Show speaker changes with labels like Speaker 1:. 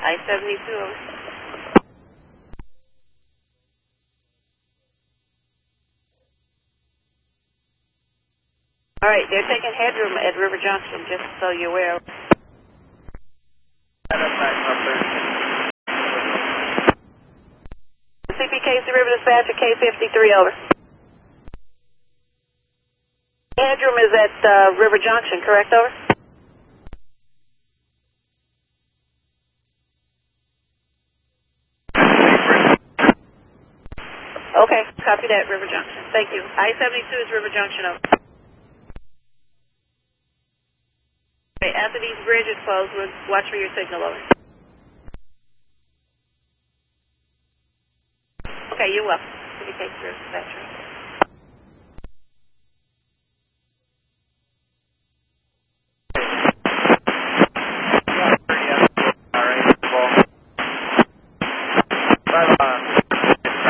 Speaker 1: I-72, over. All right, they're taking headroom at River Junction, just so you're aware. CPKC River Dispatcher, K53, over. Headroom is at River Junction, correct, over? Okay, copy that, River Junction. Thank you. I-72 is River Junction, over. Okay, after these bridges close, we'll watch for your signal, over. Okay, you're welcome. CPKC River Dispatcher.